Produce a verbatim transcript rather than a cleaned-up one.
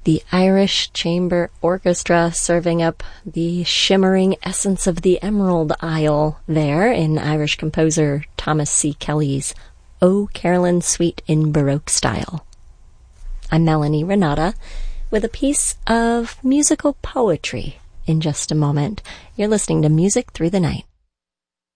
The Irish Chamber Orchestra serving up the shimmering essence of the Emerald Isle there in Irish composer Thomas C. Kelly's O Carolyn Suite in Baroque style. I'm Melanie Renata with a piece of musical poetry in just a moment. You're listening to Music Through the Night.